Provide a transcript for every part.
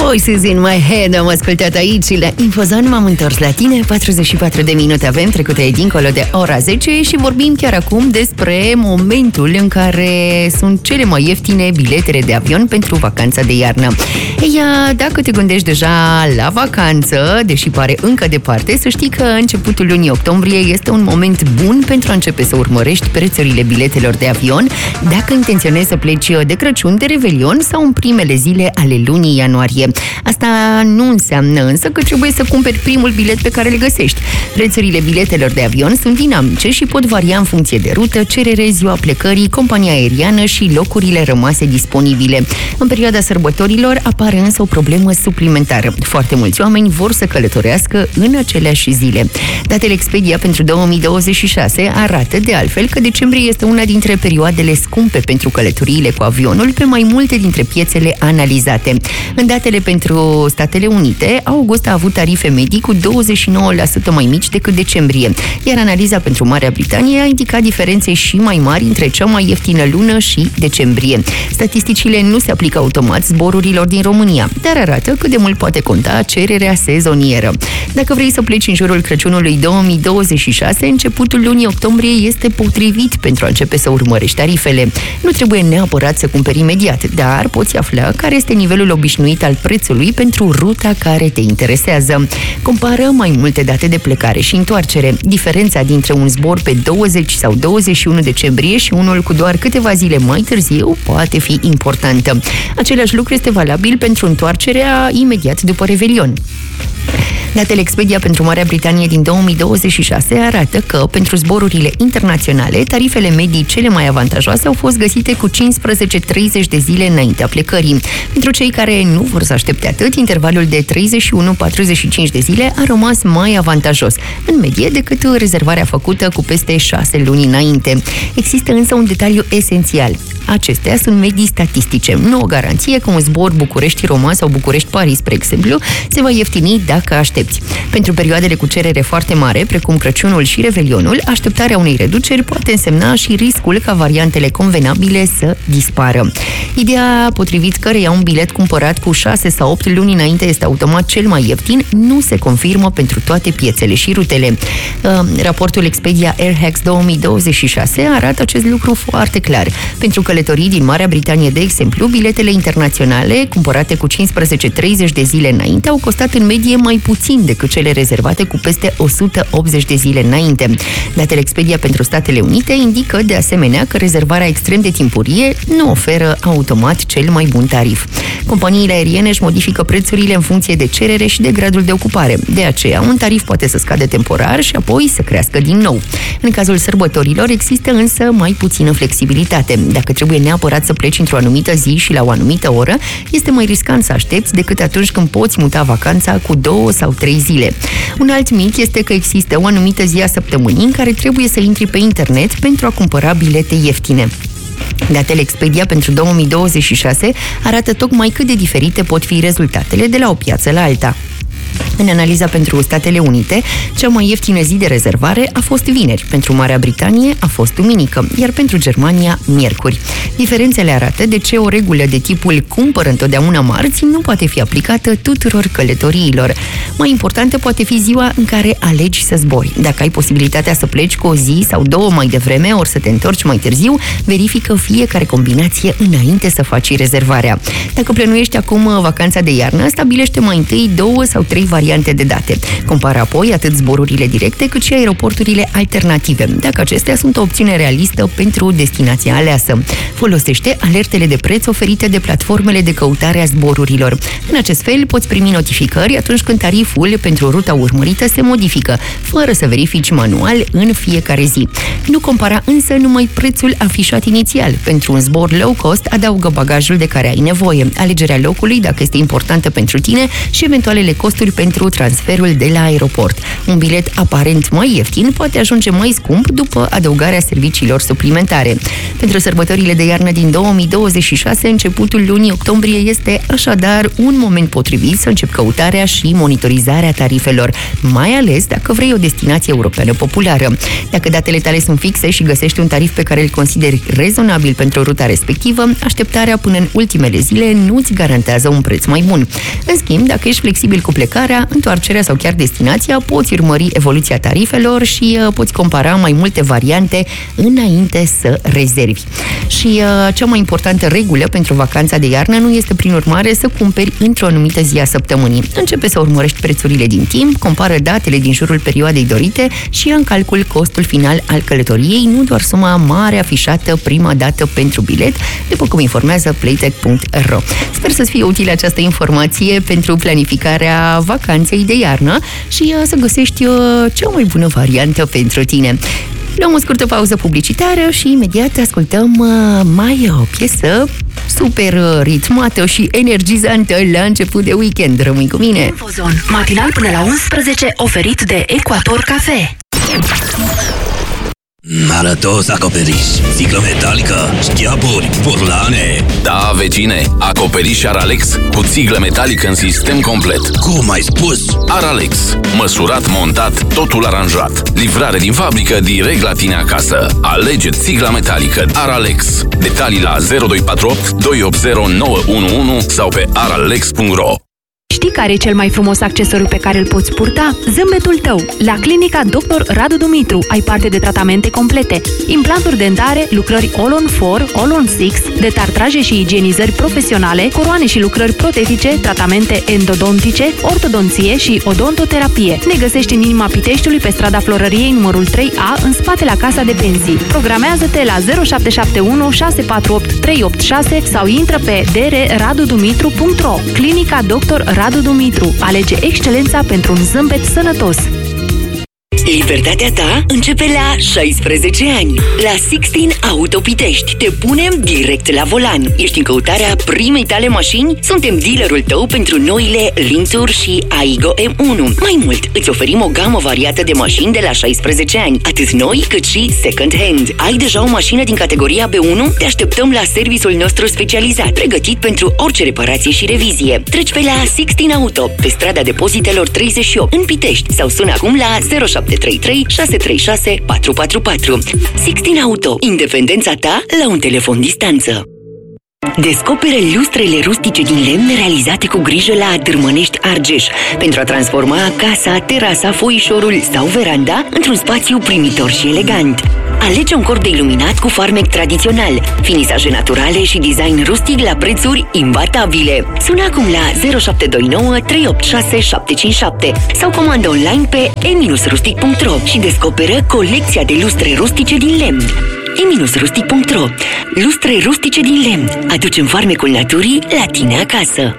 Voices in my head am ascultat aici. La Infozon m-am întors la tine. 44 de minute avem trecute dincolo de ora 10 și vorbim chiar acum despre momentul în care sunt cele mai ieftine biletele de avion pentru vacanța de iarnă. Ia, dacă te gândești deja la vacanță, deși pare încă departe, să știi că începutul lunii octombrie este un moment bun pentru a începe să urmărești prețurile biletelor de avion dacă intenționezi să pleci de Crăciun, de Revelion sau în primele zile ale lunii ianuarie. Asta nu înseamnă însă că trebuie să cumperi primul bilet pe care îl găsești. Prețurile biletelor de avion sunt dinamice și pot varia în funcție de rută, cerere, ziua plecării, compania aeriană și locurile rămase disponibile. În perioada sărbătorilor apare însă o problemă suplimentară. Foarte mulți oameni vor să călătorească în aceleași zile. Datele Expedia pentru 2026 arată de altfel că decembrie este una dintre perioadele scumpe pentru călătoriile cu avionul pe mai multe dintre piețele analizate. În datele pentru Statele Unite, august a avut tarife medii cu 29% mai mici decât decembrie, iar analiza pentru Marea Britanie a indicat diferențe și mai mari între cea mai ieftină lună și decembrie. Statisticile nu se aplică automat zborurilor din România, dar arată cât de mult poate conta cererea sezonieră. Dacă vrei să pleci în jurul Crăciunului 2026, începutul lunii octombrie este potrivit pentru a începe să urmărești tarifele. Nu trebuie neapărat să cumperi imediat, dar poți afla care este nivelul obișnuit al prețului pentru ruta care te interesează. Compară mai multe date de plecare și întoarcere. Diferența dintre un zbor pe 20 sau 21 decembrie și unul cu doar câteva zile mai târziu poate fi importantă. Același lucru este valabil pentru întoarcerea imediat după Revelion. Datele Expedia pentru Marea Britanie din 2026 arată că, pentru zborurile internaționale, tarifele medii cele mai avantajoase au fost găsite cu 15-30 de zile înaintea plecării. Pentru cei care nu vor să aștepte atât, intervalul de 31-45 de zile a rămas mai avantajos, în medie, decât rezervarea făcută cu peste 6 luni înainte. Există însă un detaliu esențial. Acestea sunt medii statistice, nu o garanție că un zbor București-Roma sau București-Paris, spre exemplu, se va ieftini dacă aștepți. Pentru perioadele cu cerere foarte mare, precum Crăciunul și Revelionul, așteptarea unei reduceri poate însemna și riscul ca variantele convenabile să dispară. Ideea potrivit căreia un bilet cumpărat cu 6 sau 8 luni înainte este automat cel mai ieftin nu se confirmă pentru toate piețele și rutele. Raportul Expedia AirHacks 2026 arată acest lucru foarte clar. Pentru călătorii din Marea Britanie, de exemplu, biletele internaționale cumpărate cu 15-30 de zile înainte au costat în medie mai puțin decât cele rezervate cu peste 180 de zile înainte. Datele Expedia pentru Statele Unite indică de asemenea că rezervarea extrem de timpurie nu oferă automat cel mai bun tarif. Companiile aeriene își modifică prețurile în funcție de cerere și de gradul de ocupare. De aceea, un tarif poate să scadă temporar și apoi să crească din nou. În cazul sărbătorilor există însă mai puțină flexibilitate. Dacă trebuie neapărat să pleci într-o anumită zi și la o anumită oră, este mai riscant să aștepți decât atunci când poți muta vacanța cu 2 sau 3 zile. Un alt mit este că există o anumită zi a săptămânii în care trebuie să intri pe internet pentru a cumpăra bilete ieftine. Datele Expedia pentru 2026 arată tocmai cât de diferite pot fi rezultatele de la o piață la alta. În analiza pentru Statele Unite, cea mai ieftină zi de rezervare a fost vineri, pentru Marea Britanie a fost duminică, iar pentru Germania, miercuri. Diferențele arată de ce o regulă de tipul cumpăr întotdeauna marți nu poate fi aplicată tuturor călătoriilor. Mai importantă poate fi ziua în care alegi să zbori. Dacă ai posibilitatea să pleci cu o zi sau 2 mai devreme, ori să te întorci mai târziu, verifică fiecare combinație înainte să faci rezervarea. Dacă plănuiești acum vacanța de iarnă, stabilește mai întâi 2 sau 3 variante de date. Compară apoi atât zborurile directe cât și aeroporturile alternative, dacă acestea sunt o opțiune realistă pentru destinația aleasă. Folosește alertele de preț oferite de platformele de căutare a zborurilor. În acest fel poți primi notificări atunci când tariful pentru ruta urmărită se modifică, fără să verifici manual în fiecare zi. Nu compara însă numai prețul afișat inițial. Pentru un zbor low cost, adaugă bagajul de care ai nevoie, alegerea locului dacă este importantă pentru tine și eventualele costuri prețuri pentru transferul de la aeroport. Un bilet aparent mai ieftin poate ajunge mai scump după adăugarea serviciilor suplimentare. Pentru sărbătorile de iarnă din 2026, începutul lunii octombrie este așadar un moment potrivit să începi căutarea și monitorizarea tarifelor, mai ales dacă vrei o destinație europeană populară. Dacă datele tale sunt fixe și găsești un tarif pe care îl consideri rezonabil pentru ruta respectivă, așteptarea până în ultimele zile nu-ți garantează un preț mai bun. În schimb, dacă ești flexibil cu plecarea, întoarcerea sau chiar destinația, poți urmări evoluția tarifelor și poți compara mai multe variante înainte să rezervi. Și cea mai importantă regulă pentru vacanța de iarnă nu este prin urmare să cumperi într-o anumită zi a săptămânii. Începe să urmărești prețurile din timp, compară datele din jurul perioadei dorite și ia în calcul costul final al călătoriei, nu doar suma mare afișată prima dată pentru bilet, după cum informează playtech.ro. Sper să-ți fie utilă această informație pentru planificarea vacanței de iarnă și să găsești cea mai bună variantă pentru tine. Luăm o scurtă pauză publicitară și imediat ascultăm mai o piesă super ritmată și energizantă la început de weekend. Rămâi cu mine! Infozon, matinal până la 11, oferit de Ecuator Cafe. Arătos acoperiș, sticlă metalică, șchiaburi, burlane. Da, vecine, acoperiș Aralex cu țiglă metalică în sistem complet. Cum ai spus? Aralex, măsurat, montat, totul aranjat. Livrare din fabrică direct la tine acasă. Alege țigla metalică Aralex. Detalii la 0248 280 911 sau pe aralex.ro. Știi care e cel mai frumos accesoriu pe care îl poți purta? Zâmbetul tău! La clinica Dr. Radu Dumitru ai parte de tratamente complete, implanturi dentare, lucrări All-on-4, All-on-6, detartraje și igienizări profesionale, coroane și lucrări protetice, tratamente endodontice, ortodonție și odontoterapie. Ne găsești în inima Piteștiului pe strada Florăriei numărul 3A, în spate la Casa de Pensii. Programează-te la 0771 648 386 sau intră pe drradudumitru.ro. Clinica Dr. Radu Dumitru. Alege excelența pentru un zâmbet sănătos. Libertatea ta începe la 16 ani. La Sixteen Auto Pitești te punem direct la volan. Ești în căutarea primei tale mașini? Suntem dealerul tău pentru noile Lintur și Aigo M1. Mai mult, îți oferim o gamă variată de mașini de la 16 ani, atât noi cât și second hand. Ai deja o mașină din categoria B1? Te așteptăm la serviciul nostru specializat, pregătit pentru orice reparație și revizie. Treci pe la Sixteen Auto, pe strada Depozitelor 38, în Pitești, sau sună acum la 0733 636 444. Sixteen Auto. Independența ta la un telefon distanță. Descoperă lustrele rustice din lemn realizate cu grijă la Dârmănești Argeș pentru a transforma casa, terasa, foișorul sau veranda într-un spațiu primitor și elegant. Alege un corp de iluminat cu farmec tradițional, finisaje naturale și design rustic la prețuri imbatabile. Sună acum la 0729 386 757 sau comandă online pe e-rustic.ro și descoperă colecția de lustre rustice din lemn. e-rustic.ro. Lustre rustice din lemn. Aducem farmecul naturii la tine acasă.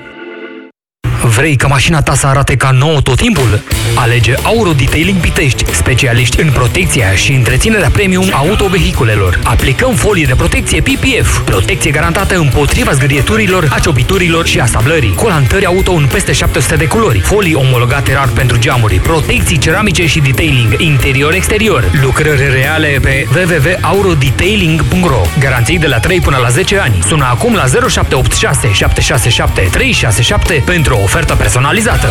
Vrei ca mașina ta să arate ca nouă tot timpul? Alege Auro Detailing Pitești, specialiști în protecția și întreținerea premium autovehiculelor. Aplicăm folie de protecție PPF, protecție garantată împotriva zgârieturilor, aciopiturilor și asablării, colantări auto în peste 700 de culori, folii omologate rar pentru geamuri, protecții ceramice și detailing interior-exterior, lucrări reale pe www.aurodetailing.ro. Garanții de la 3 până la 10 ani. Sună acum la 0786 767 367 pentru o ofertă personalizată.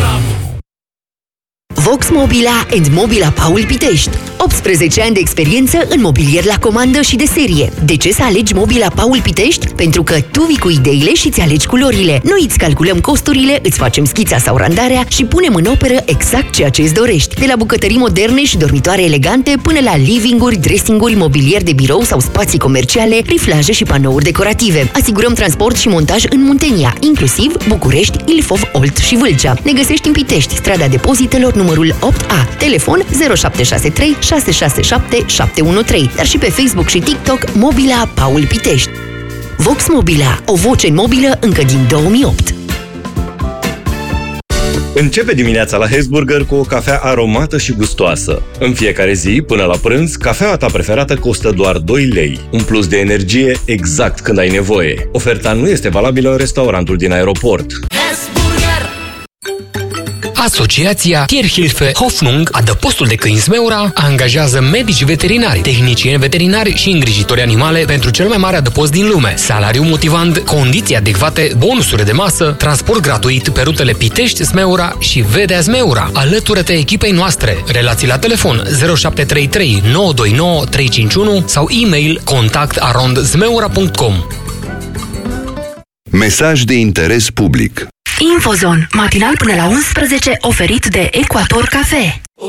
Vox Mobila and Mobila Paul Pitești. 18 ani de experiență în mobilier la comandă și de serie. De ce să alegi Mobila Paul Pitești? Pentru că tu vii cu ideile și îți alegi culorile. Noi îți calculăm costurile, îți facem schița sau randarea și punem în operă exact ceea ce îți dorești. De la bucătării moderne și dormitoare elegante până la living-uri, dressing-uri, mobilier de birou sau spații comerciale, riflaje și panouri decorative. Asigurăm transport și montaj în Muntenia, inclusiv București, Ilfov, Olt și Vâlcea. Ne găsești în Pitești, strada Depozitelor numărul 8A, telefon 0763 667 713, dar și pe Facebook și TikTok Mobila Paul Pitești. Vox Mobila, o voce în mobilă încă din 2008. Începe dimineața la Hesburger cu o cafea aromată și gustoasă. În fiecare zi, până la prânz, cafeaua ta preferată costă doar 2 lei. Un plus de energie exact când ai nevoie. Oferta nu este valabilă în restaurantul din aeroport. Asociația Tierhilfe Hoffnung, adăpostul de câini Zmeura, angajează medici veterinari, tehnicieni veterinari și îngrijitori animale pentru cel mai mare adăpost din lume. Salariu motivant, condiții adecvate, bonusuri de masă, transport gratuit pe rutele Pitești, Zmeura și Vedea Zmeura. Alătură-te echipei noastre. Relații la telefon 0733 929 351 sau e-mail contact@zmeura.com. Mesaj de interes public. Infozon, matinal până la 11, oferit de Equator Cafe.